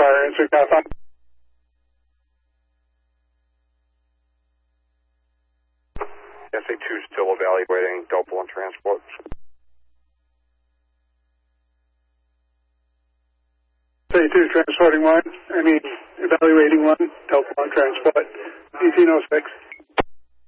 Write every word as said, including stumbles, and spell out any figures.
fire answer, Kappa. S A two still evaluating Delta one transport. S A two transporting one, I mean, evaluating one, Delta one transport, eighteen oh six.